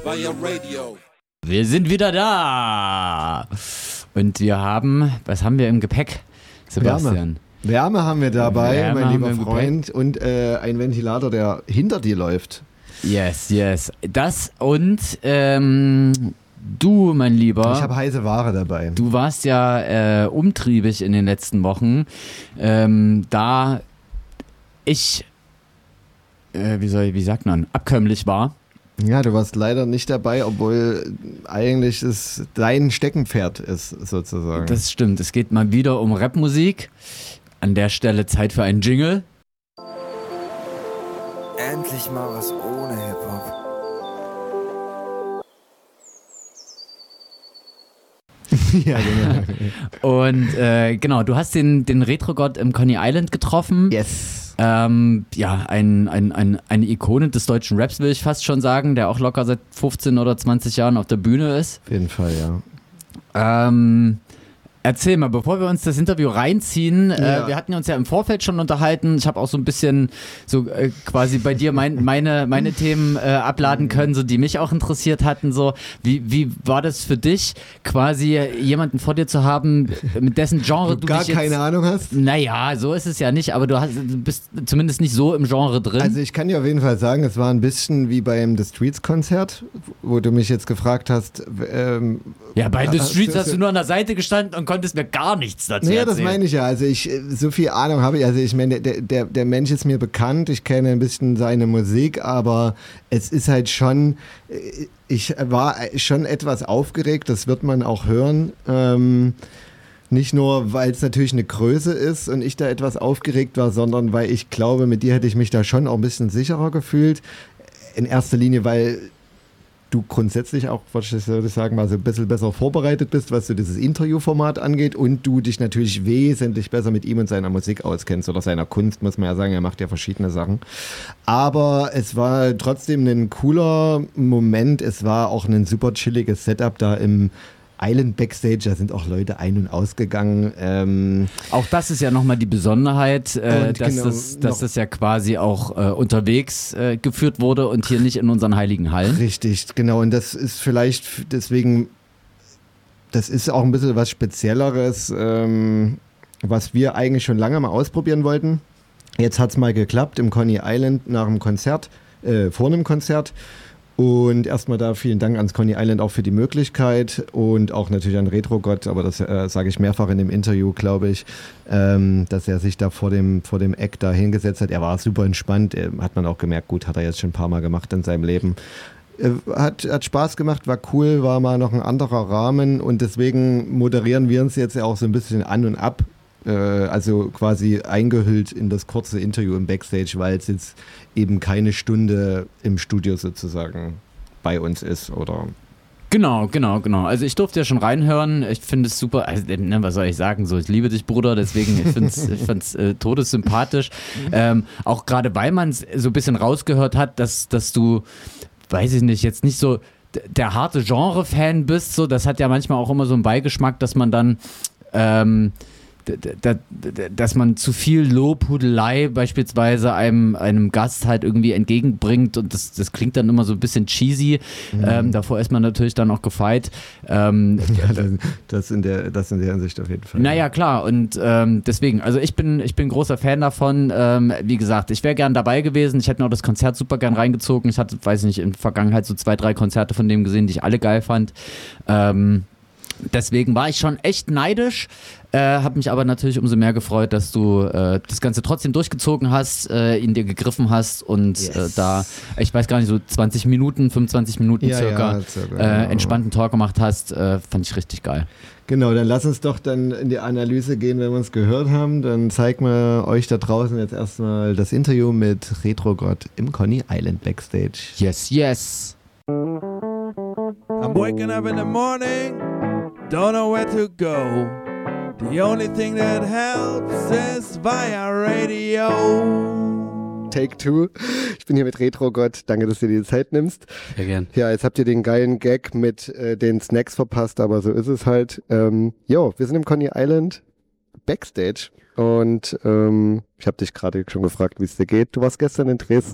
Wir sind wieder da. Und wir haben, was haben wir im Gepäck, Sebastian? Wärme haben wir dabei, Wärme mein lieber haben wir Freund. Und ein Ventilator, der hinter dir läuft. Yes. Das und du, mein Lieber. Ich habe heiße Ware dabei. Du warst ja umtriebig in den letzten Wochen, da ich, wie sagt man, abkömmlich war. Ja, du warst leider nicht dabei, obwohl eigentlich es dein Steckenpferd ist, sozusagen. Das stimmt, es geht mal wieder um Rapmusik. An der Stelle Zeit für einen Jingle. Endlich mal was ohne Hip-Hop. Ja, genau. Und genau, du hast den Retro-Gott im Coney Island getroffen. Yes. Ja, eine Ikone des deutschen Raps, will ich fast schon sagen, der auch locker seit 15 oder 20 Jahren auf der Bühne ist. Auf jeden Fall, ja. Erzähl mal, bevor wir uns das Interview reinziehen, wir hatten uns ja im Vorfeld schon unterhalten, ich habe auch so ein bisschen so quasi bei dir meine Themen abladen können, so die mich auch interessiert hatten, so wie war das für dich, quasi jemanden vor dir zu haben, mit dessen Genre du gar dich jetzt, keine Ahnung hast? Naja, so ist es ja nicht, aber du bist zumindest nicht so im Genre drin. Also ich kann dir auf jeden Fall sagen, es war ein bisschen wie beim The Streets Konzert, wo du mich jetzt gefragt hast. Ja, bei The Streets hast du nur an der Seite gestanden und konntest mir gar nichts dazu erzählen. Das meine ich ja. Also so viel Ahnung habe ich. Also ich meine, der Mensch ist mir bekannt. Ich kenne ein bisschen seine Musik, aber es ist halt schon, ich war schon etwas aufgeregt. Das wird man auch hören. Nicht nur, weil es natürlich eine Größe ist und ich da etwas aufgeregt war, sondern weil ich glaube, mit dir hätte ich mich da schon auch ein bisschen sicherer gefühlt. In erster Linie, weil du grundsätzlich auch, würde ich sagen, mal so ein bisschen besser vorbereitet bist, was so dieses Interviewformat angeht und du dich natürlich wesentlich besser mit ihm und seiner Musik auskennst oder seiner Kunst, muss man ja sagen, er macht ja verschiedene Sachen. Aber es war trotzdem ein cooler Moment, es war auch ein super chilliges Setup da im Island Backstage, da sind auch Leute ein- und ausgegangen. Auch das ist ja nochmal die Besonderheit, dass das ja quasi auch unterwegs geführt wurde und hier nicht in unseren heiligen Hallen. Richtig, genau. Und das ist vielleicht deswegen, das ist auch ein bisschen was Spezielleres, was wir eigentlich schon lange mal ausprobieren wollten. Jetzt hat es mal geklappt im Coney Island nach einem Konzert, vor einem Konzert. Und erstmal da vielen Dank ans Coney Island auch für die Möglichkeit und auch natürlich an Retro-Gott, aber das sage ich mehrfach in dem Interview, glaube ich, dass er sich da vor dem Eck da hingesetzt hat. Er war super entspannt, hat man auch gemerkt, gut, hat er jetzt schon ein paar Mal gemacht in seinem Leben. Hat Spaß gemacht, war cool, war mal noch ein anderer Rahmen und deswegen moderieren wir uns jetzt ja auch so ein bisschen an und ab. Also quasi eingehüllt in das kurze Interview im Backstage, weil es jetzt eben keine Stunde im Studio sozusagen bei uns ist, oder? Genau. Also ich durfte ja schon reinhören. Ich finde es super. Also, was soll ich sagen? So, ich liebe dich, Bruder. Deswegen, ich finde es todessympathisch. Auch gerade, weil man es so ein bisschen rausgehört hat, dass du, weiß ich nicht, jetzt nicht so der harte Genre-Fan bist. So, das hat ja manchmal auch immer so einen Beigeschmack, dass man dann dass man zu viel Lobhudelei beispielsweise einem Gast halt irgendwie entgegenbringt und das klingt dann immer so ein bisschen cheesy. Davor ist man natürlich dann auch gefeit. Das in der Hinsicht auf jeden Fall. Naja, klar. Und deswegen, also ich bin großer Fan davon. Wie gesagt, ich wäre gern dabei gewesen. Ich hätte mir auch das Konzert super gern reingezogen. Ich hatte, weiß nicht, in der Vergangenheit so 2, 3 Konzerte von dem gesehen, die ich alle geil fand. Deswegen war ich schon echt neidisch, habe mich aber natürlich umso mehr gefreut, dass du das Ganze trotzdem durchgezogen hast, ihn dir gegriffen hast und da, ich weiß gar nicht, so 25 Minuten circa entspannten Talk gemacht hast, fand ich richtig geil. Genau, dann lass uns doch dann in die Analyse gehen, wenn wir uns gehört haben. Dann zeigen wir euch da draußen jetzt erstmal das Interview mit Retro-Gott im Coney Island Backstage. Yes. I'm waking up in the morning, don't know where to go. The only thing that helps is via radio. Take 2. Ich bin hier mit Retro-Gott. Danke, dass du dir die Zeit nimmst. Sehr gern. Ja, jetzt habt ihr den geilen Gag mit den Snacks verpasst, aber so ist es halt. Wir sind im Coney Island Backstage und ich habe dich gerade schon gefragt, wie es dir geht. Du warst gestern in Dresden.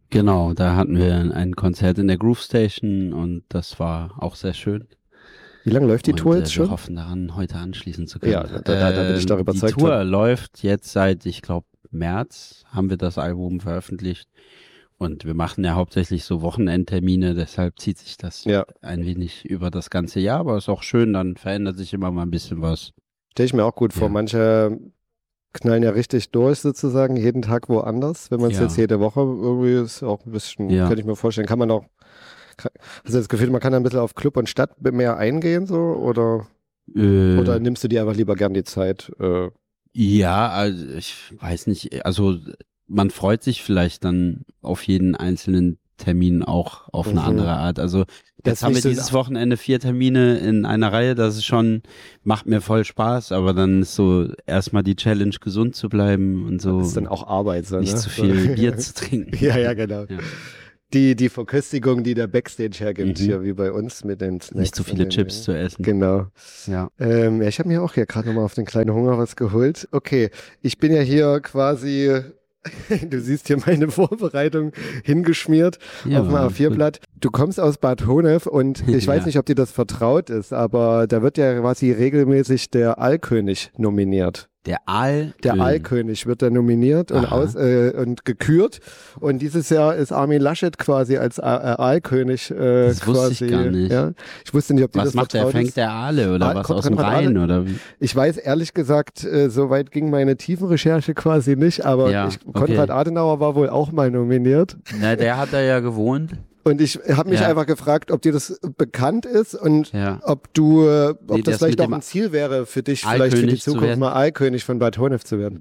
Genau, da hatten wir ein Konzert in der Groove Station und das war auch sehr schön. Wie lange läuft die Tour jetzt Wir schon? hoffen daran, heute anschließen zu können. Ja, da bin ich doch überzeugt Die Tour von. läuft jetzt seit, ich glaube, März haben wir das Album veröffentlicht. Und wir machen ja hauptsächlich so Wochenendtermine, deshalb zieht sich das Ja. ein wenig über das ganze Jahr, aber ist auch schön, dann verändert sich immer mal ein bisschen was. Stelle ich mir auch gut vor. Ja. Manche knallen ja richtig durch sozusagen, jeden Tag woanders. Wenn man es Ja. jetzt jede Woche irgendwie ist, auch ein bisschen, Ja. könnte ich mir vorstellen, kann man auch, also das Gefühl, man kann ein bisschen auf Club und Stadt mehr eingehen so oder nimmst du dir einfach lieber gern die Zeit? Ja, also ich weiß nicht, also man freut sich vielleicht dann auf jeden einzelnen Termin auch auf eine andere Art. Also Das jetzt haben wir nicht so- dieses Wochenende 4 Termine in einer Reihe, das ist schon, macht mir voll Spaß, aber dann ist so erstmal die Challenge, gesund zu bleiben und so, Das ist dann auch Arbeit. So, nicht ne? zu viel Bier zu trinken. Ja, genau. Ja. Die Verköstigung, die der Backstage hergibt, Mhm. hier wie bei uns mit den Snacks. Nicht zu und viele den- Chips zu essen. Genau. Ja. Ja, ich habe mir auch hier gerade nochmal auf den kleinen Hunger was geholt. Okay, ich bin ja hier quasi, du siehst hier meine Vorbereitung hingeschmiert Ja, auf dem war A4-Blatt. Du kommst aus Bad Honnef und ich weiß Ja. nicht, ob dir das vertraut ist, aber da wird ja quasi regelmäßig der Aalkönig nominiert. Der Aal. Der Aalkönig wird da nominiert und, Aha. und gekürt. Und dieses Jahr ist Armin Laschet quasi als Aalkönig Das wusste quasi. ich gar nicht. Ja. Ich wusste nicht, ob dir Was das macht der? vertraut Fängt ist. der Aale oder was aus dem Konrad Rhein Aale? oder wie? Ich weiß ehrlich gesagt, so weit ging meine Tiefenrecherche quasi nicht, aber Ja, Konrad okay. Adenauer war wohl auch mal nominiert. Na, der hat da ja gewohnt. Und ich habe mich Ja. einfach gefragt, ob dir das bekannt ist und Ja. ob du, ob Nee, das das vielleicht mit auch dem ein Ziel wäre für dich, vielleicht für die Aalkönig zu Zukunft werden. mal Aalkönig von Bad Honnef zu werden.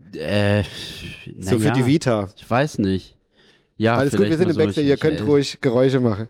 So für naja, die Vita. Ich weiß nicht. Ja, Alles gut, wir vielleicht sind mal im Backstage, ihr könnt ruhig Geräusche machen.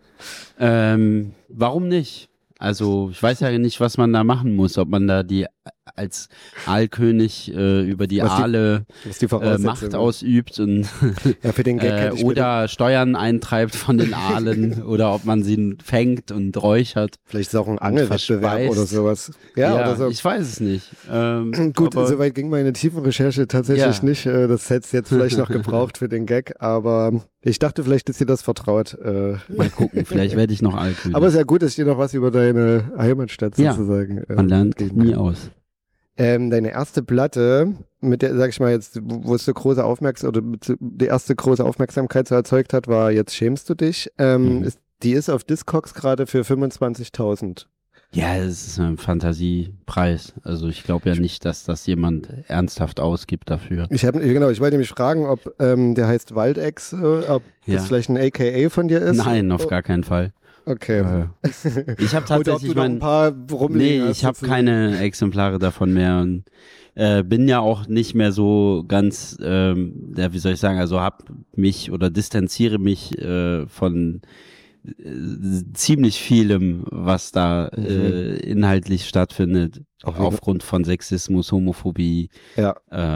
Warum nicht? Also ich weiß ja nicht, was man da machen muss, ob man da die als Aalkönig über die Was die Aale Das ist die Voraussetzung. Macht ausübt und Ja, für den Gag hätte ich mir oder Steuern eintreibt von den Aalen oder ob man sie fängt und räuchert. vielleicht ist es auch ein Angelwettbewerb verspeist. oder sowas. Ja, oder so. Ich weiß es nicht. Gut, aber, soweit ging meine Tiefenrecherche tatsächlich Ja. nicht. Das hätte es jetzt vielleicht noch gebraucht für den Gag, aber ich dachte, vielleicht ist dir das vertraut. mal gucken, vielleicht werde ich noch Aalkönig. Aber sehr gut, dass ich dir noch was über deine Heimatstadt Ja, sozusagen man lernt geben nie kann. aus. Deine erste Platte, mit der, sag ich mal jetzt, wo es so große die erste große Aufmerksamkeit so erzeugt hat, war Jetzt schämst du dich. Die ist auf Discogs gerade für 25.000. Ja, es ist ein Fantasiepreis. Also ich glaube ja nicht, dass das jemand ernsthaft ausgibt dafür. Ich wollte mich fragen, ob der heißt Waldex, ob Ja. das vielleicht ein AKA von dir ist. Nein, auf gar keinen Fall. Okay. Ich habe Oder ob tatsächlich du noch ein paar rumliegen Nee, hast ich habe dazu. keine Exemplare davon mehr und bin ja auch nicht mehr so ganz, wie soll ich sagen, also distanziere mich von ziemlich vielem, was da inhaltlich stattfindet, Auf- aufgrund von Sexismus, Homophobie Ja,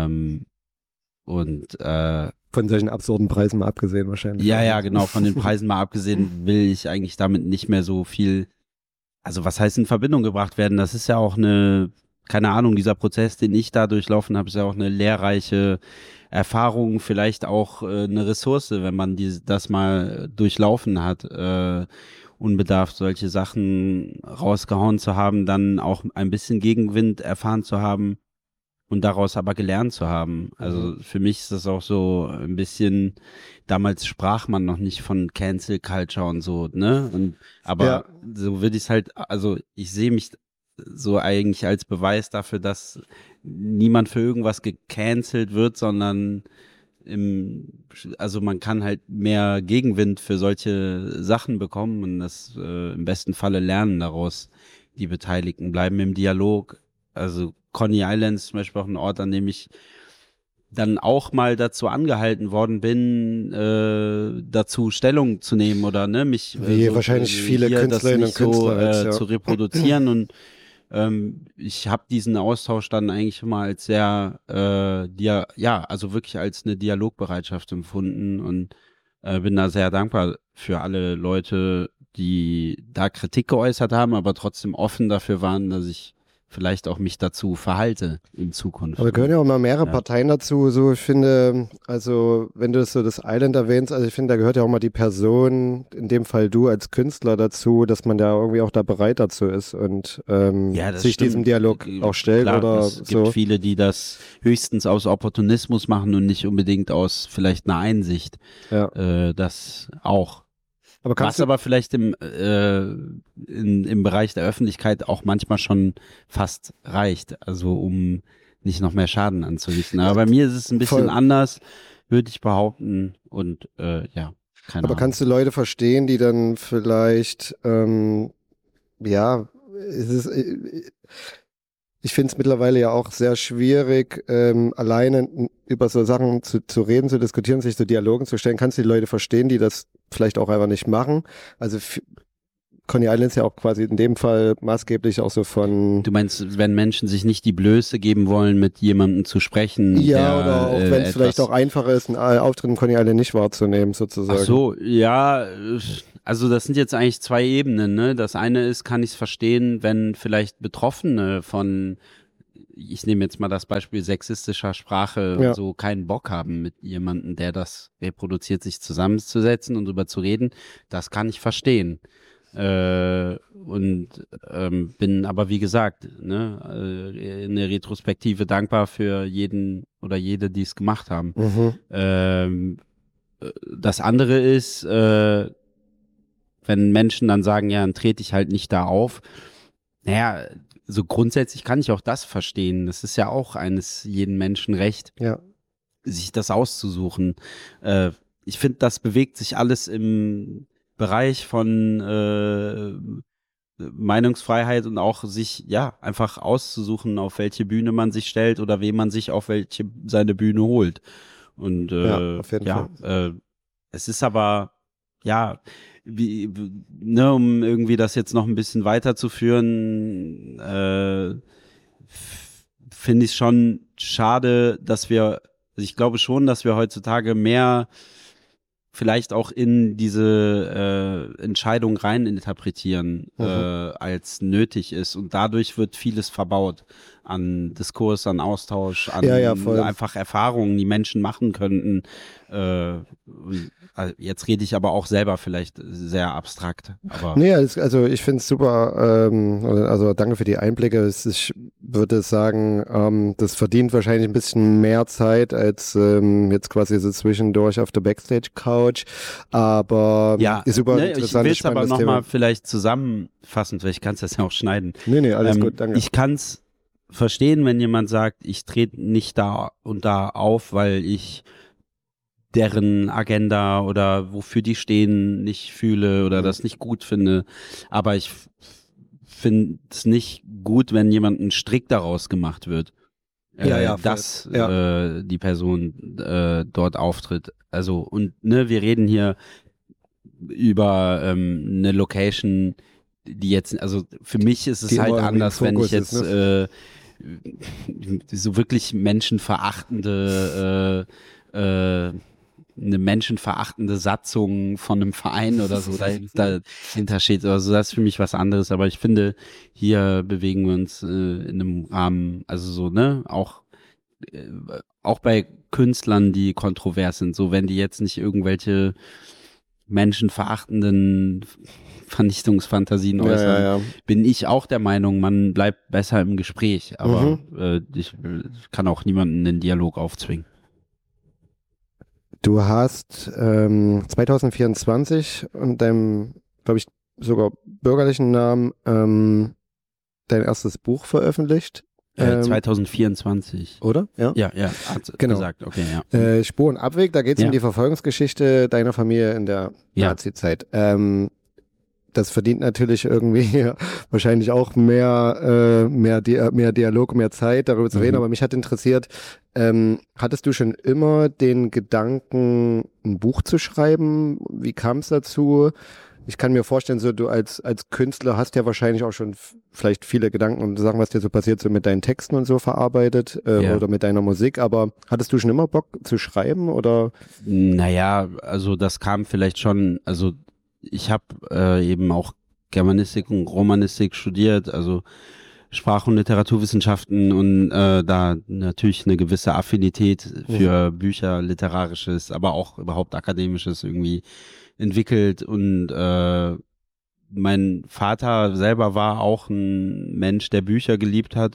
und von solchen absurden Preisen mal abgesehen wahrscheinlich. ja, genau, von den Preisen mal abgesehen, will ich eigentlich damit nicht mehr so viel, also was heißt in Verbindung gebracht werden? Das ist ja auch keine Ahnung, dieser Prozess, den ich da durchlaufen habe, ist ja auch eine lehrreiche Erfahrung, vielleicht auch eine Ressource, wenn man das mal durchlaufen hat, unbedarft solche Sachen rausgehauen zu haben, dann auch ein bisschen Gegenwind erfahren zu haben und daraus aber gelernt zu haben. Also für mich ist das auch so ein bisschen, damals sprach man noch nicht von Cancel Culture und so, ne? Aber Ja. so würde ich es halt, also ich sehe mich so eigentlich als Beweis dafür, dass niemand für irgendwas gecancelt wird, sondern also man kann halt mehr Gegenwind für solche Sachen bekommen und das im besten Falle lernen daraus. Die Beteiligten bleiben im Dialog. Also Coney Island ist zum Beispiel auch ein Ort, an dem ich dann auch mal dazu angehalten worden bin, dazu Stellung zu nehmen oder ne, mich Wie wahrscheinlich viele hier das Künstlerinnen nicht und Künstler jetzt, ja. zu reproduzieren und ich habe diesen Austausch dann eigentlich immer als sehr, also wirklich als eine Dialogbereitschaft empfunden und bin da sehr dankbar für alle Leute, die da Kritik geäußert haben, aber trotzdem offen dafür waren, dass ich vielleicht auch mich dazu verhalte in Zukunft. Aber gehören ja auch mal mehrere Parteien dazu. So, ich finde, also wenn du das Island erwähnst, also ich finde, da gehört ja auch mal die Person, in dem Fall du als Künstler dazu, dass man ja irgendwie auch da bereit dazu ist und sich stimmt. diesem Dialog auch stellt. Klar, oder es so. gibt viele, die das höchstens aus Opportunismus machen und nicht unbedingt aus vielleicht einer Einsicht. Ja. Das auch. Aber Was aber vielleicht im Bereich der Öffentlichkeit auch manchmal schon fast reicht, also um nicht noch mehr Schaden anzurichten. Aber bei mir ist es ein bisschen anders, würde ich behaupten. Und keine Ahnung. Kannst du Leute verstehen, die dann vielleicht, ich finde es mittlerweile ja auch sehr schwierig, alleine über so Sachen zu reden, zu diskutieren, sich zu Dialogen zu stellen. Kannst du die Leute verstehen, die das vielleicht auch einfach nicht machen? Also Coney Island ist ja auch quasi in dem Fall maßgeblich auch so von... Du meinst, wenn Menschen sich nicht die Blöße geben wollen, mit jemandem zu sprechen? Ja, oder auch wenn es vielleicht auch einfacher ist, einen Auftritt in Coney Island nicht wahrzunehmen, sozusagen. Ach so, ja, also das sind jetzt eigentlich zwei Ebenen, ne? Das eine ist, kann ich es verstehen, wenn vielleicht Betroffene von, ich nehme jetzt mal das Beispiel sexistischer Sprache, so keinen Bock haben mit jemandem, der das reproduziert, sich zusammenzusetzen und darüber zu reden. Das kann ich verstehen. Bin aber wie gesagt, ne, in der Retrospektive dankbar für jeden oder jede, die es gemacht haben. Das andere ist, wenn Menschen dann sagen, ja, dann trete ich halt nicht da auf. Naja, so grundsätzlich kann ich auch das verstehen. Das ist ja auch eines jeden Menschen Recht, sich das auszusuchen. Ich finde, das bewegt sich alles im Bereich von Meinungsfreiheit und auch sich einfach auszusuchen, auf welche Bühne man sich stellt oder wem man sich auf welche seine Bühne holt. Und auf jeden Fall. Es ist aber um irgendwie das jetzt noch ein bisschen weiterzuführen, finde ich schon schade, dass ich glaube schon, dass wir heutzutage mehr vielleicht auch in diese Entscheidung rein interpretieren, als nötig ist. Und dadurch wird vieles verbaut an Diskurs, an Austausch, an einfach Erfahrungen, die Menschen machen könnten. Jetzt rede ich aber auch selber vielleicht sehr abstrakt. Aber nee, also ich finde es super, also danke für die Einblicke. Ich würde sagen, das verdient wahrscheinlich ein bisschen mehr Zeit als jetzt quasi so zwischendurch auf der Backstage-Couch, aber ist super interessant. Ich will es aber nochmal vielleicht zusammenfassen, vielleicht kannst du das ja auch schneiden. Nee, alles gut, danke. Ich kann es verstehen, wenn jemand sagt, ich trete nicht da und da auf, weil ich deren Agenda oder wofür die stehen nicht fühle oder das nicht gut finde. Aber ich finde es nicht gut, wenn jemand ein Strick daraus gemacht wird, dass die Person dort auftritt. Also und wir reden hier über eine Location, die jetzt, also für mich ist es die halt anders, wenn ich jetzt so wirklich menschenverachtende eine menschenverachtende Satzung von einem Verein oder so dahinter steht. Also das ist für mich was anderes, aber ich finde, hier bewegen wir uns in einem Rahmen, also so, auch bei Künstlern, die kontrovers sind, so wenn die jetzt nicht irgendwelche menschenverachtenden Vernichtungsfantasien äußern, bin ich auch der Meinung, man bleibt besser im Gespräch, aber ich kann auch niemanden in den Dialog aufzwingen. Du hast 2024 und deinem, glaube ich, sogar bürgerlichen Namen dein erstes Buch veröffentlicht. 2024. Oder? Ja, hat gesagt. Okay, ja. Spur und Abweg, da geht es um die Verfolgungsgeschichte deiner Familie in der Nazi-Zeit. Das verdient natürlich irgendwie wahrscheinlich auch mehr Dialog, mehr Zeit, darüber zu reden. Aber mich hat interessiert, hattest du schon immer den Gedanken, ein Buch zu schreiben? Wie kam es dazu? Ich kann mir vorstellen, so du als Künstler hast ja wahrscheinlich auch schon vielleicht viele Gedanken und Sachen, was dir so passiert, so mit deinen Texten und so verarbeitet oder mit deiner Musik. Aber hattest du schon immer Bock zu schreiben oder? Naja, also das kam vielleicht schon, also ich habe eben auch Germanistik und Romanistik studiert, also Sprach- und Literaturwissenschaften und da natürlich eine gewisse Affinität für Bücher, Literarisches, aber auch überhaupt Akademisches irgendwie entwickelt. Und mein Vater selber war auch ein Mensch, der Bücher geliebt hat.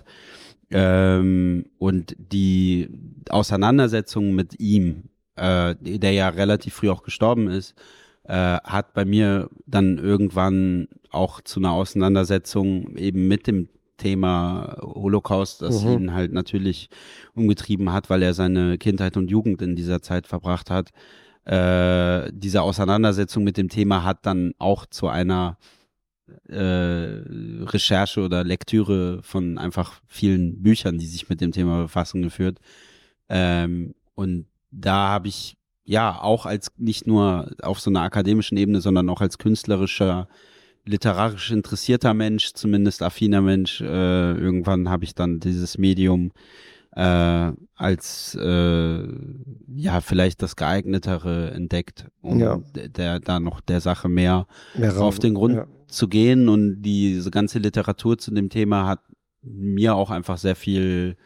Und die Auseinandersetzung mit ihm, der ja relativ früh auch gestorben ist, hat bei mir dann irgendwann auch zu einer Auseinandersetzung eben mit dem Thema Holocaust, das ihn halt natürlich umgetrieben hat, weil er seine Kindheit und Jugend in dieser Zeit verbracht hat. Diese Auseinandersetzung mit dem Thema hat dann auch zu einer Recherche oder Lektüre von einfach vielen Büchern, die sich mit dem Thema befassen, geführt. Und da habe ich ja auch als nicht nur auf so einer akademischen Ebene, sondern auch als künstlerischer, literarisch interessierter Mensch, zumindest affiner Mensch, irgendwann habe ich dann dieses Medium als ja vielleicht das geeignetere entdeckt, um da noch der Sache mehr auf den Grund zu gehen. Und diese ganze Literatur zu dem Thema hat mir auch einfach sehr viel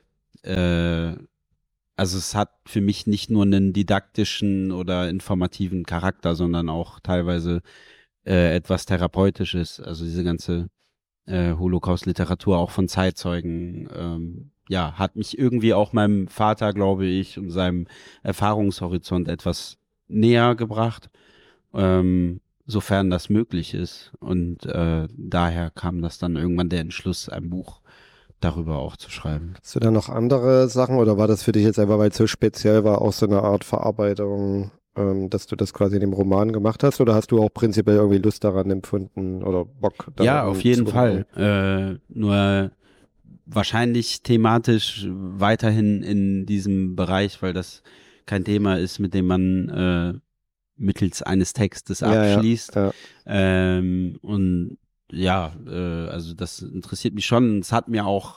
also es hat für mich nicht nur einen didaktischen oder informativen Charakter, sondern auch teilweise etwas Therapeutisches. Also diese ganze Holocaust-Literatur auch von Zeitzeugen, ja, hat mich irgendwie auch meinem Vater, glaube ich, und seinem Erfahrungshorizont etwas näher gebracht, sofern das möglich ist. Und daher kam das dann irgendwann der Entschluss, ein Buch darüber auch zu schreiben. Hast du da noch andere Sachen oder war das für dich jetzt einfach, weil es so speziell war, auch so eine Art Verarbeitung, dass du das quasi in dem Roman gemacht hast, oder hast du auch prinzipiell irgendwie Lust daran empfunden oder Bock daran? Ja, auf jeden Fall. Nur wahrscheinlich thematisch weiterhin in diesem Bereich, weil das kein Thema ist, mit dem man mittels eines Textes abschließt. Und ja, also das interessiert mich schon. Es hat mir auch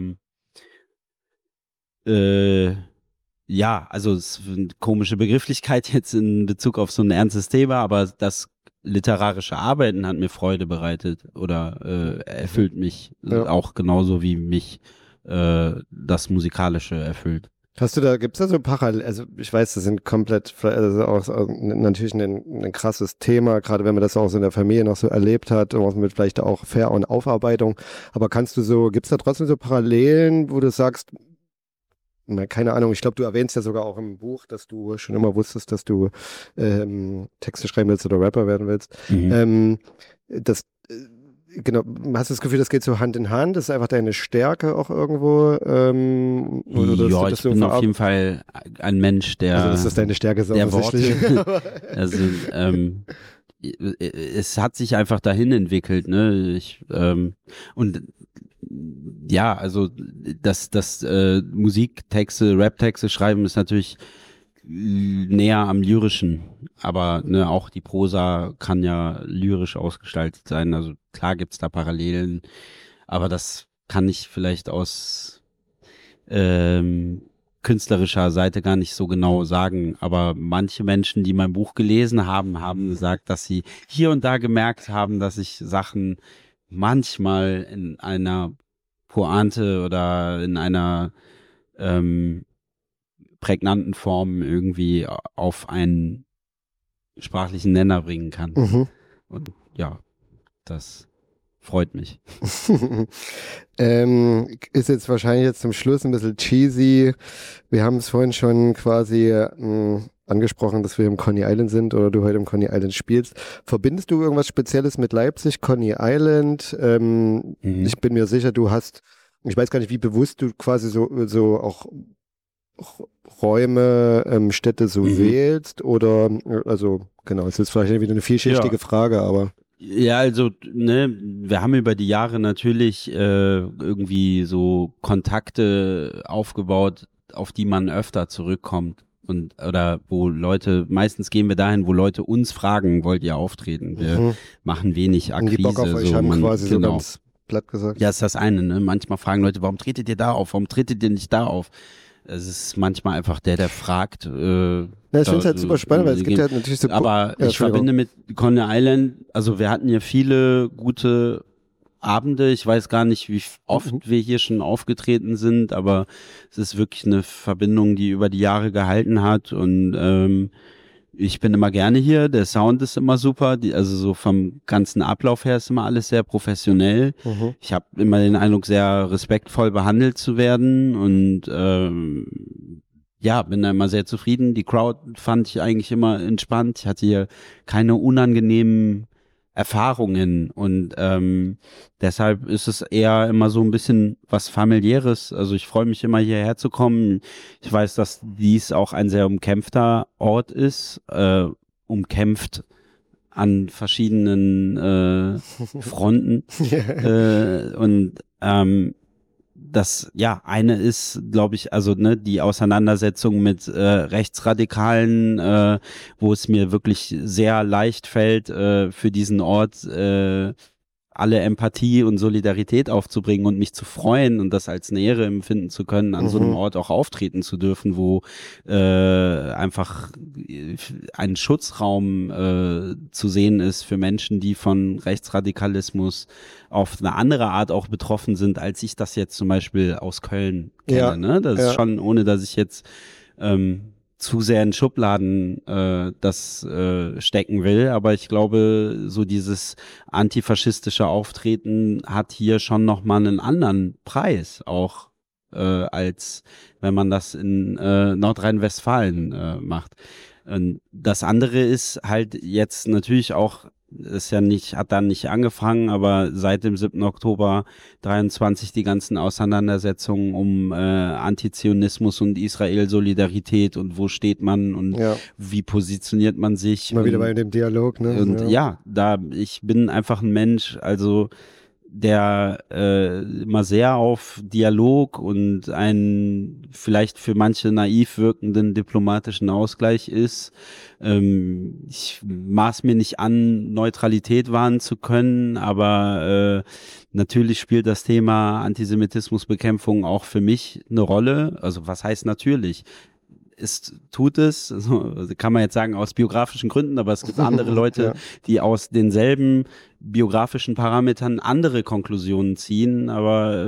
ja, also es ist eine komische Begrifflichkeit jetzt in Bezug auf so ein ernstes Thema, aber das literarische Arbeiten hat mir Freude bereitet oder erfüllt mich auch genauso wie mich das Musikalische erfüllt. Gibt's da so Parallel, also ich weiß, das sind komplett, also auch natürlich ein krasses Thema, gerade wenn man das auch so in der Familie noch so erlebt hat und auch mit vielleicht auch Fair- und Aufarbeitung, aber gibt's da trotzdem so Parallelen, wo du sagst, keine Ahnung, ich glaube, du erwähnst ja sogar auch im Buch, dass du schon immer wusstest, dass du Texte schreiben willst oder Rapper werden willst. Genau, hast du das Gefühl, das geht so Hand in Hand? Das ist einfach deine Stärke auch irgendwo? Ja, ich bin auf jeden Fall ein Mensch, der also das ist deine Stärke, so der Worte. Also es hat sich einfach dahin entwickelt, ne? Und ja, also das Musiktexte, Raptexte schreiben ist natürlich näher am Lyrischen, aber ne, auch die Prosa kann ja lyrisch ausgestaltet sein, also klar gibt's da Parallelen, aber das kann ich vielleicht aus künstlerischer Seite gar nicht so genau sagen, aber manche Menschen, die mein Buch gelesen haben, haben gesagt, dass sie hier und da gemerkt haben, dass ich Sachen manchmal in einer Pointe oder in einer prägnanten Form irgendwie auf einen sprachlichen Nenner bringen kann. Und ja, das freut mich. Ist jetzt wahrscheinlich zum Schluss ein bisschen cheesy. Wir haben es vorhin schon quasi angesprochen, dass wir im Coney Island sind oder du heute im Coney Island spielst. Verbindest du irgendwas Spezielles mit Leipzig, Coney Island? Ich bin mir sicher, ich weiß gar nicht, wie bewusst du quasi so auch Räume, Städte so wählst oder, also genau, es ist vielleicht wieder eine vielschichtige Frage, aber. Ja, also, ne, wir haben über die Jahre natürlich irgendwie so Kontakte aufgebaut, auf die man öfter zurückkommt. Oder wo Leute, meistens gehen wir dahin, wo Leute uns fragen, wollt ihr auftreten? Wir machen wenig Akquise. Die Bock auf euch haben quasi so ganz platt gesagt. Ja, ist das eine, ne? Manchmal fragen Leute, warum tretet ihr da auf? Warum tretet ihr nicht da auf? Es ist manchmal einfach der fragt. Ja, ich finde es halt super spannend, weil es gibt ja natürlich so. Aber ich verbinde mit Coney Island, also wir hatten ja viele gute Abende. Ich weiß gar nicht, wie oft wir hier schon aufgetreten sind, aber es ist wirklich eine Verbindung, die über die Jahre gehalten hat und ich bin immer gerne hier, der Sound ist immer super, also so vom ganzen Ablauf her ist immer alles sehr professionell. Ich habe immer den Eindruck, sehr respektvoll behandelt zu werden und bin da immer sehr zufrieden. Die Crowd fand ich eigentlich immer entspannt. Ich hatte hier keine unangenehmen Erfahrungen und deshalb ist es eher immer so ein bisschen was Familiäres. Also ich freue mich immer hierher zu kommen. Ich weiß, dass dies auch ein sehr umkämpfter Ort ist, umkämpft an verschiedenen Fronten das, eine ist, glaube ich, also die Auseinandersetzung mit Rechtsradikalen, wo es mir wirklich sehr leicht fällt, für diesen Ort alle Empathie und Solidarität aufzubringen und mich zu freuen und das als eine Ehre empfinden zu können, an so einem Ort auch auftreten zu dürfen, wo einfach ein Schutzraum zu sehen ist für Menschen, die von Rechtsradikalismus auf eine andere Art auch betroffen sind, als ich das jetzt zum Beispiel aus Köln kenne. Ja, Ne? Das ist schon, ohne dass ich jetzt zu sehr in Schubladen das stecken will, aber ich glaube, so dieses antifaschistische Auftreten hat hier schon nochmal einen anderen Preis, auch als wenn man das in Nordrhein-Westfalen macht. Und das andere ist halt jetzt natürlich auch, hat dann nicht angefangen, aber seit dem 7. Oktober 23 die ganzen Auseinandersetzungen um Antizionismus und Israel-Solidarität und wo steht man und wie positioniert man sich. Mal wieder bei dem Dialog, ne? Und ich bin einfach ein Mensch, also der immer sehr auf Dialog und einen vielleicht für manche naiv wirkenden diplomatischen Ausgleich ist. Ich maß mir nicht an, Neutralität wahren zu können, aber natürlich spielt das Thema Antisemitismusbekämpfung auch für mich eine Rolle. Also was heißt natürlich? Tut es, also kann man jetzt sagen aus biografischen Gründen, aber es gibt andere Leute, die aus denselben biografischen Parametern andere Konklusionen ziehen, aber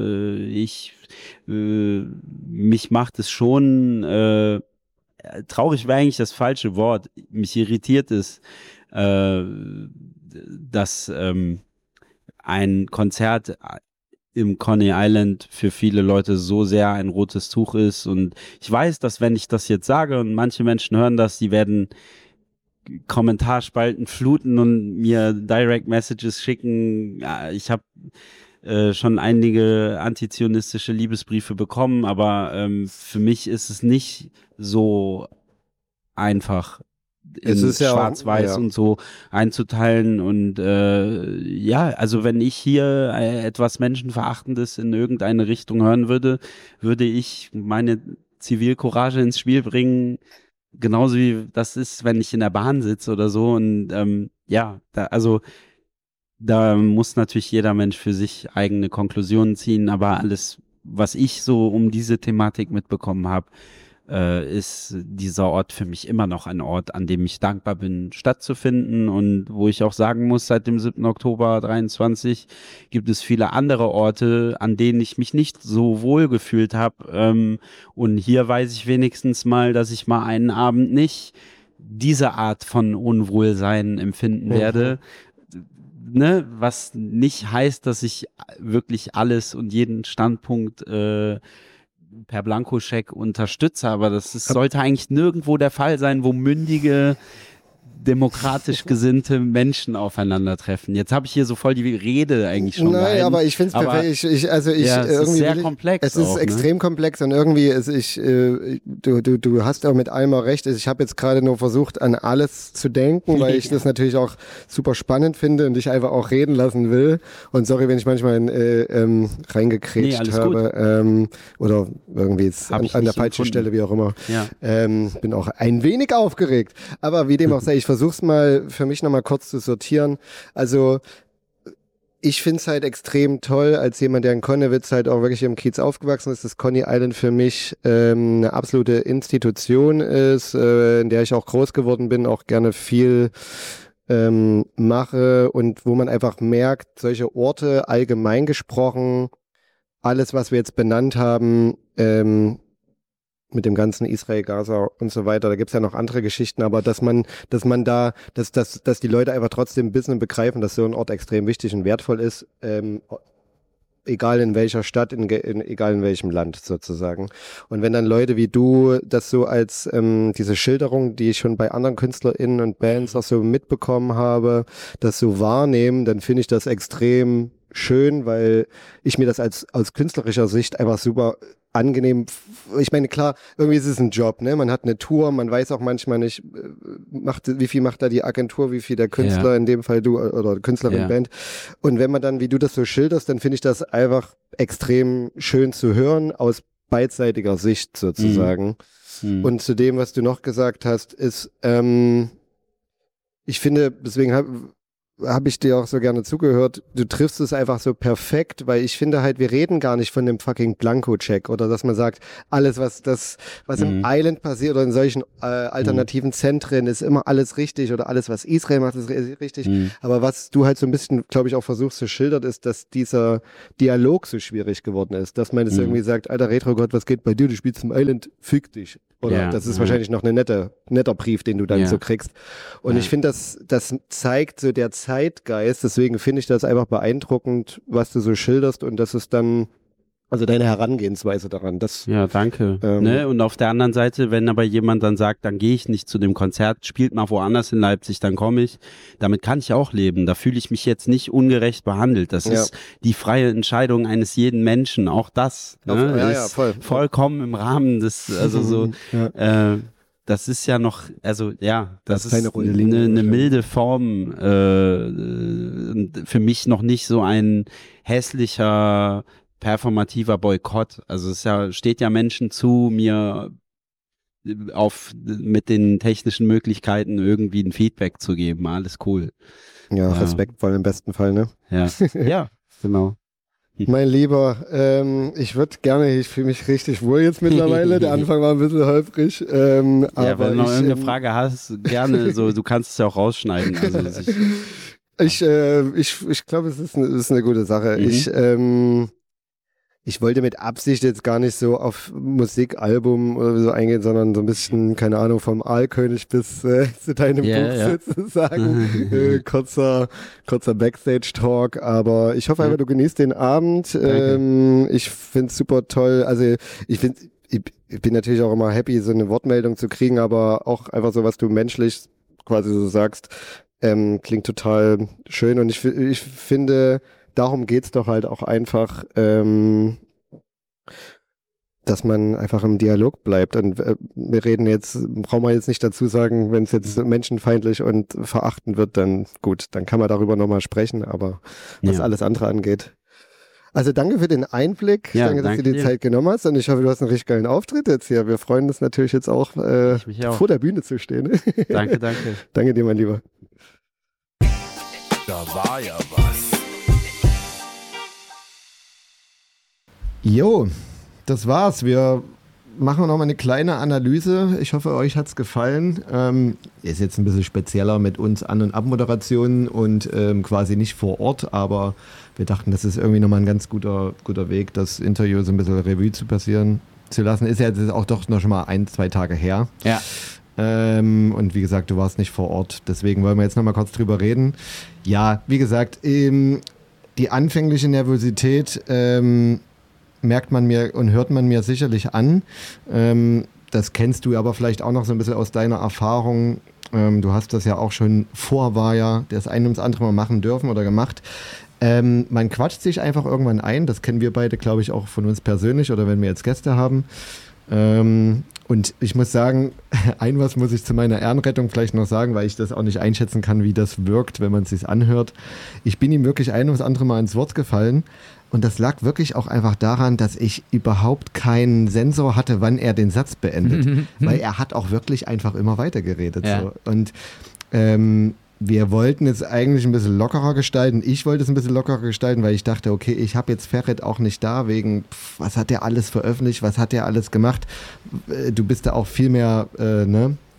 mich macht es schon, traurig wäre eigentlich das falsche Wort, mich irritiert es, dass ein Konzert im Coney Island für viele Leute so sehr ein rotes Tuch ist und ich weiß, dass wenn ich das jetzt sage und manche Menschen hören das, die werden Kommentarspalten fluten und mir Direct Messages schicken. Ja, ich habe schon einige antizionistische Liebesbriefe bekommen, aber für mich ist es nicht so einfach, in Schwarz-Weiß und so einzuteilen und also wenn ich hier etwas Menschenverachtendes in irgendeine Richtung hören würde, würde ich meine Zivilcourage ins Spiel bringen, genauso wie das ist, wenn ich in der Bahn sitze oder so und da muss natürlich jeder Mensch für sich eigene Konklusionen ziehen, aber alles, was ich so um diese Thematik mitbekommen habe, ist dieser Ort für mich immer noch ein Ort, an dem ich dankbar bin, stattzufinden und wo ich auch sagen muss, seit dem 7. Oktober 23 gibt es viele andere Orte, an denen ich mich nicht so wohl gefühlt habe und hier weiß ich wenigstens mal, dass ich mal einen Abend nicht diese Art von Unwohlsein empfinden werde, was nicht heißt, dass ich wirklich alles und jeden Standpunkt per Blankoscheck unterstütze, aber sollte eigentlich nirgendwo der Fall sein, wo mündige, demokratisch gesinnte Menschen aufeinandertreffen. Jetzt habe ich hier so voll die Rede eigentlich schon gehalten. Nein, aber ich finde es perfekt. Es ist sehr komplex. Es ist extrem komplex und irgendwie du hast auch mit Alma recht. Ich habe jetzt gerade nur versucht, an alles zu denken, weil ich das natürlich auch super spannend finde und dich einfach auch reden lassen will. Und sorry, wenn ich manchmal reingekrätscht habe oder irgendwie an der falschen Stelle, wie auch immer. Ja. Bin auch ein wenig aufgeregt. Aber wie dem auch sei, ich versuch's mal für mich nochmal kurz zu sortieren. Also ich finde es halt extrem toll, als jemand, der in Connewitz halt auch wirklich im Kiez aufgewachsen ist, dass Coney Island für mich eine absolute Institution ist, in der ich auch groß geworden bin, auch gerne viel mache und wo man einfach merkt, solche Orte allgemein gesprochen, alles, was wir jetzt benannt haben, mit dem ganzen Israel, Gaza und so weiter, da gibt es ja noch andere Geschichten, aber dass die Leute einfach trotzdem wissen und begreifen, dass so ein Ort extrem wichtig und wertvoll ist, egal in welcher Stadt, egal in welchem Land sozusagen. Und wenn dann Leute wie du das so als diese Schilderung, die ich schon bei anderen KünstlerInnen und Bands auch so mitbekommen habe, das so wahrnehmen, dann finde ich das extrem schön, weil ich mir das aus künstlerischer Sicht einfach super angenehm, ich meine, klar, irgendwie ist es ein Job, ne? Man hat eine Tour, man weiß auch manchmal nicht, wie viel macht da die Agentur, wie viel der Künstler, in dem Fall du oder Künstlerin, Band. Und wenn man dann, wie du das so schilderst, dann finde ich das einfach extrem schön zu hören, aus beidseitiger Sicht sozusagen. Und zu dem, was du noch gesagt hast, ist, ich finde, deswegen habe ich dir auch so gerne zugehört, du triffst es einfach so perfekt, weil ich finde halt, wir reden gar nicht von dem fucking Blanko-Check oder dass man sagt, alles, was im Island passiert oder in solchen alternativen Zentren, ist immer alles richtig oder alles, was Israel macht, ist richtig. Aber was du halt so ein bisschen, glaube ich, auch versuchst zu schildern, ist, dass dieser Dialog so schwierig geworden ist, dass man es irgendwie sagt, alter Retro-Gott, was geht bei dir, du spielst im Island, fick dich. Oder das ist wahrscheinlich noch ein netter Brief, den du dann so kriegst. Und ich finde, das zeigt so der Zeitgeist, deswegen finde ich das einfach beeindruckend, was du so schilderst und das ist dann, also deine Herangehensweise daran. Danke. Ne? Und auf der anderen Seite, wenn aber jemand dann sagt, dann gehe ich nicht zu dem Konzert, spielt mal woanders in Leipzig, dann komme ich, damit kann ich auch leben. Da fühle ich mich jetzt nicht ungerecht behandelt. Das ist die freie Entscheidung eines jeden Menschen. Auch das ist vollkommen im Rahmen des, also so, das ist ja noch, also das ist eine milde Form, für mich noch nicht so ein hässlicher performativer Boykott. Also es steht ja Menschen zu, mir mit den technischen Möglichkeiten irgendwie ein Feedback zu geben. Alles cool. Ja, respektvoll im besten Fall, ne? Ja, ja, genau. Mein Lieber, ich fühle mich richtig wohl jetzt mittlerweile. Der Anfang war ein bisschen holprig. Aber wenn du noch irgendeine Frage hast, gerne, so, du kannst es ja auch rausschneiden. Also, ich glaube, es ist eine gute Sache. Ich wollte mit Absicht jetzt gar nicht so auf Musikalbum oder so eingehen, sondern so ein bisschen, keine Ahnung, vom Aalkönig bis zu deinem Buch sozusagen. Kurzer Backstage-Talk, aber ich hoffe einfach, du genießt den Abend. Ich finde es super toll. Also ich bin natürlich auch immer happy, so eine Wortmeldung zu kriegen, aber auch einfach so, was du menschlich quasi so sagst, klingt total schön und ich finde, darum geht's doch halt auch einfach, dass man einfach im Dialog bleibt. Und brauchen wir jetzt nicht dazu sagen, wenn es jetzt menschenfeindlich und verachtend wird, dann gut, dann kann man darüber nochmal sprechen, aber was alles andere angeht. Also danke für den Einblick, danke, dass du dir die Zeit genommen hast und ich hoffe, du hast einen richtig geilen Auftritt jetzt hier. Wir freuen uns natürlich jetzt auch, vor der Bühne zu stehen. Danke. Danke dir, mein Lieber. Da war ja was. Jo, das war's. Wir machen noch mal eine kleine Analyse. Ich hoffe, euch hat's gefallen. Ist jetzt ein bisschen spezieller mit uns An- und Abmoderationen und quasi nicht vor Ort, aber wir dachten, das ist irgendwie nochmal ein ganz guter Weg, das Interview so ein bisschen Revue passieren zu lassen. Ist ja jetzt auch doch noch schon mal 1-2 Tage her. Ja. Und wie gesagt, du warst nicht vor Ort. Deswegen wollen wir jetzt noch mal kurz drüber reden. Ja, wie gesagt, die anfängliche Nervosität merkt man mir und hört man mir sicherlich an. Das kennst du aber vielleicht auch noch so ein bisschen aus deiner Erfahrung. Du hast das ja auch schon vor Vaja das ein und das andere Mal machen dürfen oder gemacht. Man quatscht sich einfach irgendwann ein. Das kennen wir beide, glaube ich, auch von uns persönlich oder wenn wir jetzt Gäste haben. Und ich muss sagen, was muss ich zu meiner Ehrenrettung vielleicht noch sagen, weil ich das auch nicht einschätzen kann, wie das wirkt, wenn man es sich anhört. Ich bin ihm wirklich ein und das andere Mal ins Wort gefallen. Und das lag wirklich auch einfach daran, dass ich überhaupt keinen Sensor hatte, wann er den Satz beendet. Weil er hat auch wirklich einfach immer weitergeredet. Ja. So. Und wir wollten es eigentlich ein bisschen lockerer gestalten. Ich wollte es ein bisschen lockerer gestalten, weil ich dachte, okay, ich habe jetzt Ferret auch nicht da, wegen, was hat der alles veröffentlicht, was hat der alles gemacht? Du bist da auch viel mehr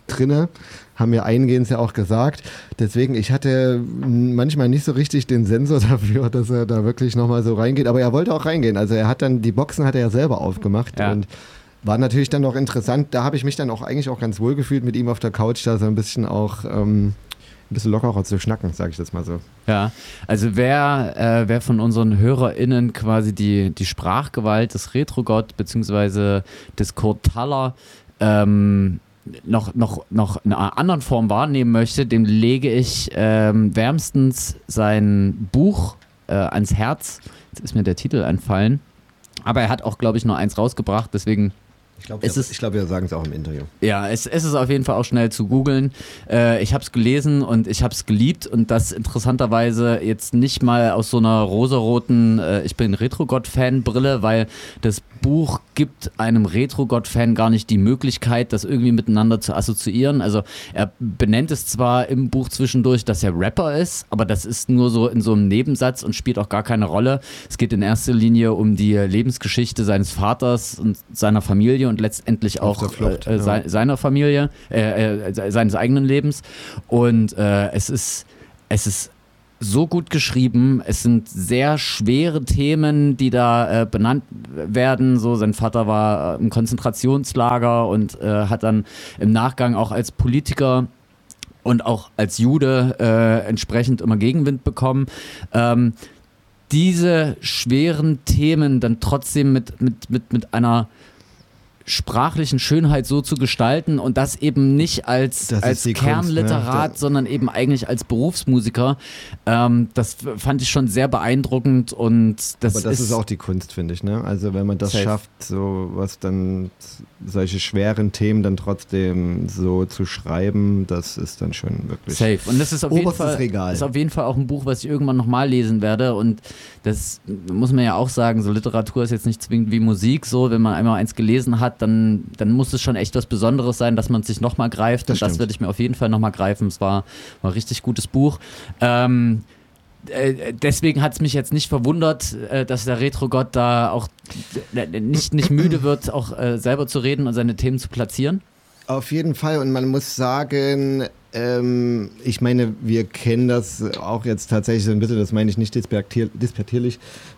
drinne, haben wir eingehend ja auch gesagt. Deswegen, ich hatte manchmal nicht so richtig den Sensor dafür, dass er da wirklich nochmal so reingeht. Aber er wollte auch reingehen. Also er hat dann, die Boxen hat er ja selber aufgemacht und war natürlich dann auch interessant. Da habe ich mich dann auch eigentlich auch ganz wohl gefühlt mit ihm auf der Couch, da so ein bisschen auch ein bisschen lockerer zu schnacken, sage ich das mal so. Ja, also wer von unseren HörerInnen quasi die Sprachgewalt des Retrogott bzw. des Kurt Thaler noch in einer anderen Form wahrnehmen möchte, dem lege ich wärmstens sein Buch ans Herz. Jetzt ist mir der Titel entfallen. Aber er hat auch, glaube ich, nur eins rausgebracht, deswegen... Ich glaube, wir sagen es auch im Interview. Ja, es ist auf jeden Fall auch schnell zu googeln. Ich habe es gelesen und ich habe es geliebt und das interessanterweise jetzt nicht mal aus so einer rosaroten ich bin Retrogott-Fan-Brille, weil das Buch gibt einem Retrogott-Fan gar nicht die Möglichkeit, das irgendwie miteinander zu assoziieren. Also er benennt es zwar im Buch zwischendurch, dass er Rapper ist, aber das ist nur so in so einem Nebensatz und spielt auch gar keine Rolle. Es geht in erster Linie um die Lebensgeschichte seines Vaters und seiner Familie und letztendlich auch seiner Familie, seines eigenen Lebens. Und es ist so gut geschrieben. Es sind sehr schwere Themen, die da benannt werden. So, sein Vater war im Konzentrationslager und hat dann im Nachgang auch als Politiker und auch als Jude entsprechend immer Gegenwind bekommen. Diese schweren Themen dann trotzdem mit einer sprachlichen Schönheit so zu gestalten und das eben nicht als Kernliterat, Kunst, ne? Sondern eben eigentlich als Berufsmusiker. Das fand ich schon sehr beeindruckend und das ist auch die Kunst, finde ich, ne? Also wenn man das schafft, so was dann solche schweren Themen dann trotzdem so zu schreiben, das ist dann schon wirklich safe. Und das ist auf jeden Fall Regal. Ist auf jeden Fall auch ein Buch, was ich irgendwann nochmal lesen werde und das muss man ja auch sagen, so Literatur ist jetzt nicht zwingend wie Musik, so wenn man einmal eins gelesen hat, dann muss es schon echt was Besonderes sein, dass man es sich nochmal greift. Und das werde ich mir auf jeden Fall nochmal greifen. Es war ein richtig gutes Buch. Deswegen hat es mich jetzt nicht verwundert, dass der Retrogott da auch nicht müde wird, auch selber zu reden und seine Themen zu platzieren. Auf jeden Fall. Und man muss sagen, ich meine, wir kennen das auch jetzt tatsächlich so ein bisschen, das meine ich nicht despektierlich,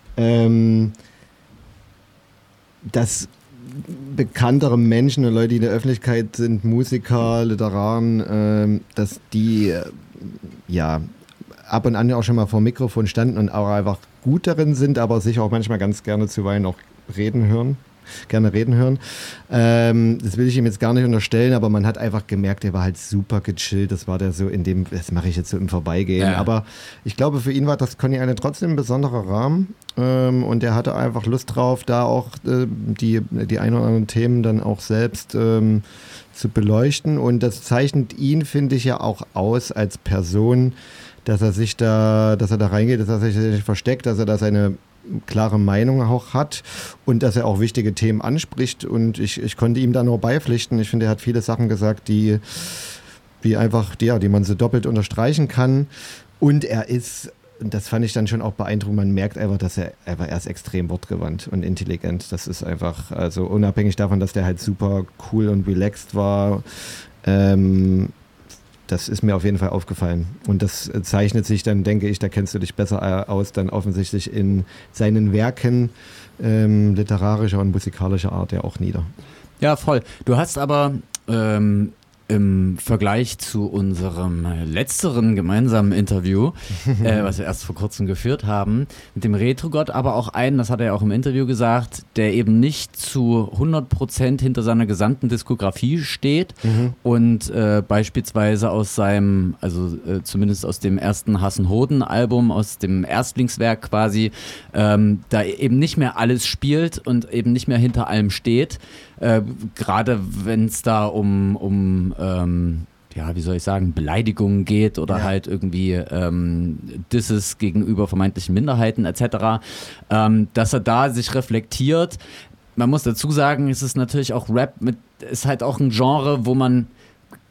dass bekanntere Menschen und Leute, die in der Öffentlichkeit sind, Musiker, Literaten, dass die ab und an auch schon mal vor dem Mikrofon standen und auch einfach gut darin sind, aber sich auch manchmal ganz gerne zuweilen auch reden hören. Das will ich ihm jetzt gar nicht unterstellen, aber man hat einfach gemerkt, er war halt super gechillt. Das war der so das mache ich jetzt so im Vorbeigehen. Ja. Aber ich glaube, für ihn war das Coney Island trotzdem ein besonderer Rahmen. Und er hatte einfach Lust drauf, da auch die ein oder anderen Themen dann auch selbst zu beleuchten. Und das zeichnet ihn, finde ich, ja auch aus als Person, dass er da reingeht, dass er sich nicht versteckt, dass er da seine klare Meinung auch hat und dass er auch wichtige Themen anspricht und ich konnte ihm da nur beipflichten. Ich finde, er hat viele Sachen gesagt, die man so doppelt unterstreichen kann und er ist, das fand ich dann schon auch beeindruckend, man merkt einfach, dass er ist extrem wortgewandt und intelligent. Das ist einfach, also unabhängig davon, dass der halt super cool und relaxed war, das ist mir auf jeden Fall aufgefallen. Und das zeichnet sich dann, denke ich, da kennst du dich besser aus, dann offensichtlich in seinen Werken literarischer und musikalischer Art ja auch nieder. Ja, voll. Du hast aber im Vergleich zu unserem letzteren gemeinsamen Interview, was wir erst vor kurzem geführt haben, mit dem Retrogott, aber auch einen, das hat er ja auch im Interview gesagt, der eben nicht zu 100% hinter seiner gesamten Diskografie steht und beispielsweise aus seinem, zumindest aus dem ersten Hassenhoden-Album, aus dem Erstlingswerk quasi, da eben nicht mehr alles spielt und eben nicht mehr hinter allem steht. Gerade wenn es da um wie soll ich sagen, Beleidigungen geht oder halt irgendwie Disses gegenüber vermeintlichen Minderheiten etc., dass er da sich reflektiert. Man muss dazu sagen, es ist natürlich auch Rap ist halt auch ein Genre, wo man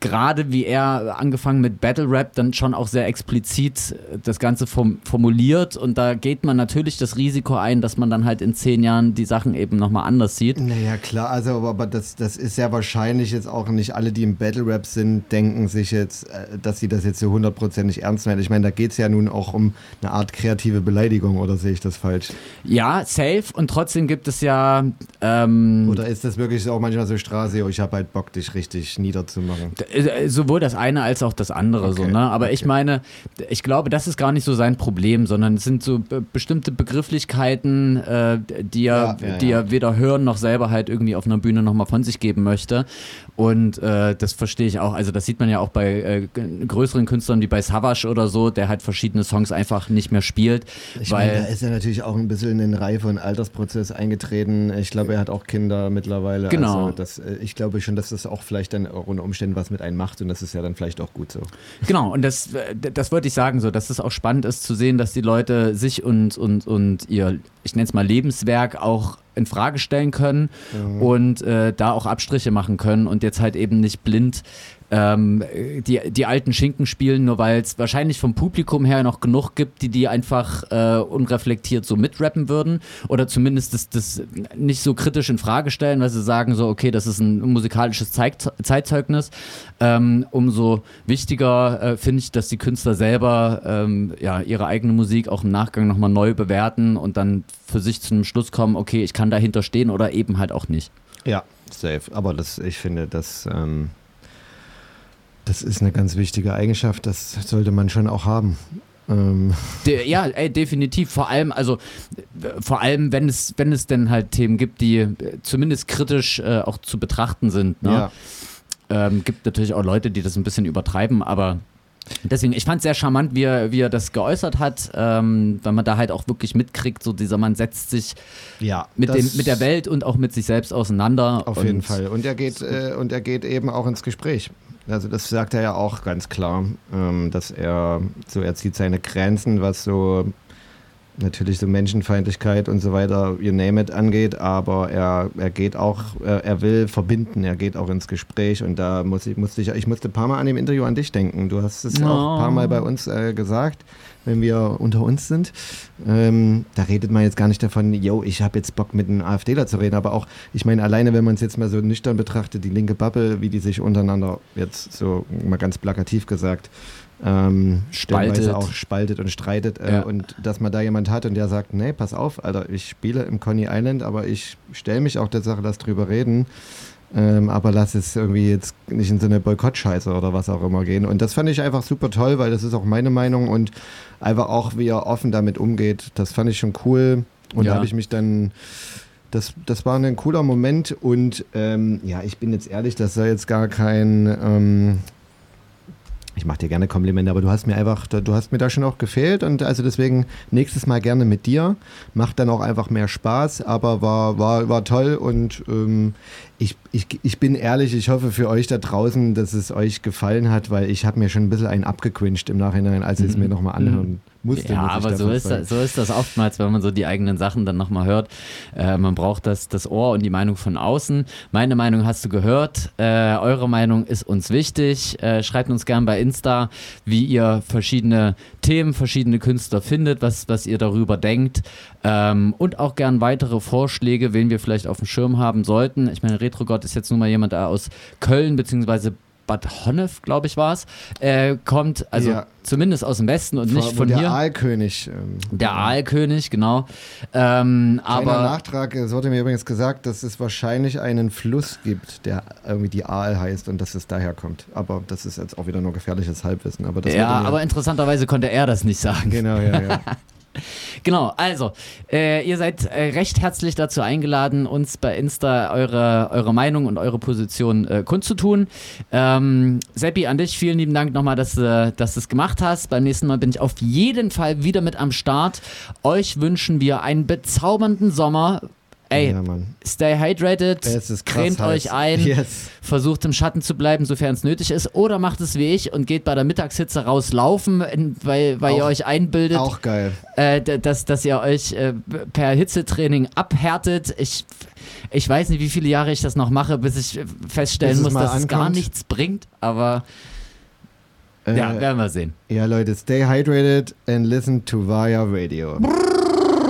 gerade wie er angefangen mit Battle Rap dann schon auch sehr explizit das Ganze formuliert und da geht man natürlich das Risiko ein, dass man dann halt in 10 Jahren die Sachen eben nochmal anders sieht. Naja, klar, also aber das ist ja wahrscheinlich jetzt auch nicht alle, die im Battle Rap sind, denken sich jetzt, dass sie das jetzt so 100% ernst meinen. Ich meine, da geht es ja nun auch um eine Art kreative Beleidigung, oder sehe ich das falsch? Ja, safe und trotzdem gibt es ja oder ist das wirklich auch manchmal so Straße, ich habe halt Bock, dich richtig niederzumachen? Sowohl das eine als auch das andere, Okay, so, ne? Aber okay. ich meine, ich glaube, das ist gar nicht so sein Problem, sondern es sind so bestimmte Begrifflichkeiten, die er weder hören noch selber halt irgendwie auf einer Bühne nochmal von sich geben möchte. Und das verstehe ich auch. Also das sieht man ja auch bei größeren Künstlern wie bei Savage oder so, der halt verschiedene Songs einfach nicht mehr spielt. Ich meine, da ist ja natürlich auch ein bisschen in den Reife- und Altersprozess eingetreten. Ich glaube, er hat auch Kinder mittlerweile. Genau. Also ich glaube schon, dass das auch vielleicht dann auch unter Umständen was mit einem macht und das ist ja dann vielleicht auch gut so. Genau, und das wollte ich sagen, so, dass es auch spannend ist zu sehen, dass die Leute sich und ihr, ich nenne es mal Lebenswerk auch in Frage stellen können und da auch Abstriche machen können und jetzt halt eben nicht blind die alten Schinken spielen, nur weil es wahrscheinlich vom Publikum her noch genug gibt, die einfach unreflektiert so mitrappen würden oder zumindest das nicht so kritisch in Frage stellen, weil sie sagen so, okay, das ist ein musikalisches Zeitzeugnis. Umso wichtiger finde ich, dass die Künstler selber ihre eigene Musik auch im Nachgang nochmal neu bewerten und dann für sich zu einem Schluss kommen, okay, ich kann dahinter stehen oder eben halt auch nicht. Ja, safe. Aber ich finde, das ist eine ganz wichtige Eigenschaft, das sollte man schon auch haben. Definitiv. Vor allem, wenn es denn halt Themen gibt, die zumindest kritisch auch zu betrachten sind. Ne? Ja. Gibt natürlich auch Leute, die das ein bisschen übertreiben, aber deswegen, ich fand es sehr charmant, wie er das geäußert hat, weil man da halt auch wirklich mitkriegt, so dieser Mann setzt sich mit der Welt und auch mit sich selbst auseinander. Auf jeden Fall. Und er geht eben auch ins Gespräch. Also das sagt er ja auch ganz klar, dass er zieht seine Grenzen, was so natürlich so Menschenfeindlichkeit und so weiter, you name it, angeht, aber er geht auch, er will verbinden, er geht auch ins Gespräch und da musste ein paar Mal an dem Interview an dich denken. Du hast es ja auch ein paar Mal bei uns gesagt, wenn wir unter uns sind. Da redet man jetzt gar nicht davon, ich habe jetzt Bock mit einem AfDler zu reden, aber auch, ich meine, alleine, wenn man es jetzt mal so nüchtern betrachtet, die linke Bubble, wie die sich untereinander jetzt so mal ganz plakativ gesagt stellenweise auch spaltet und streitet und dass man da jemand hat und der sagt, nee, pass auf, Alter, ich spiele im Coney Island, aber ich stelle mich auch der Sache, lass drüber reden, aber lass es irgendwie jetzt nicht in so eine Boykott-Scheiße oder was auch immer gehen und das fand ich einfach super toll, weil das ist auch meine Meinung und einfach auch, wie er offen damit umgeht, das fand ich schon cool und da habe ich mich dann das war ein cooler Moment und ich bin jetzt ehrlich, das soll jetzt gar kein ich mache dir gerne Komplimente, aber du hast mir da schon auch gefehlt und also deswegen nächstes Mal gerne mit dir. Macht dann auch einfach mehr Spaß, aber war toll und ich bin ehrlich, ich hoffe für euch da draußen, dass es euch gefallen hat, weil ich habe mir schon ein bisschen einen abgequinscht im Nachhinein, als ich es mir nochmal anhören musste. Ja, aber so ist das oftmals, wenn man so die eigenen Sachen dann nochmal hört. Man braucht das Ohr und die Meinung von außen. Meine Meinung hast du gehört. Eure Meinung ist uns wichtig. Schreibt uns gern bei Insta, wie ihr verschiedene Themen, verschiedene Künstler findet, was ihr darüber denkt. Und auch gern weitere Vorschläge, wen wir vielleicht auf dem Schirm haben sollten. Ich meine, Retrogott ist jetzt nun mal jemand, der aus Köln bzw. Bad Honnef, glaube ich, war es, kommt, also zumindest aus dem Westen und nicht von der hier. Aalkönig. Der Aalkönig, genau. Aber Nachtrag, es wurde mir übrigens gesagt, dass es wahrscheinlich einen Fluss gibt, der irgendwie die Aal heißt und dass es daher kommt. Aber das ist jetzt auch wieder nur gefährliches Halbwissen. Aber aber interessanterweise konnte er das nicht sagen. Genau, ja. Genau, also, ihr seid recht herzlich dazu eingeladen, uns bei Insta eure Meinung und eure Position kundzutun. Seppi, an dich vielen lieben Dank nochmal, dass du es gemacht hast. Beim nächsten Mal bin ich auf jeden Fall wieder mit am Start. Euch wünschen wir einen bezaubernden Sommer. Ey, Ja, Mann. stay hydrated, Es ist krass cremt heiß. euch ein, Yes. versucht im Schatten zu bleiben, sofern es nötig ist, oder macht es wie ich und geht bei der Mittagshitze rauslaufen, weil ihr Auch- euch einbildet, Auch geil. dass ihr euch per Hitzetraining abhärtet. Ich weiß nicht, wie viele Jahre ich das noch mache, bis ich feststellen Bis es muss, mal dass es gar ankommt. nichts bringt, aber ja, werden wir sehen. Ja, Leute, stay hydrated and listen to Vaya Radio.